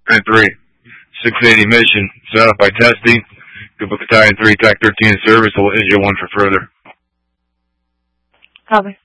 And 3, 680 mission, set up by testing. Good Battalion 3, TAC 13 service, will issue 1 for further. Copy.